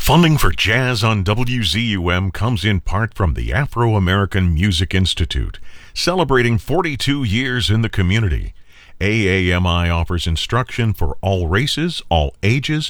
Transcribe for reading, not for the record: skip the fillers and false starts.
Funding for Jazz on WZUM comes in part from the Afro-American Music Institute, celebrating 42 years in the community. AAMI offers instruction for all races, all ages,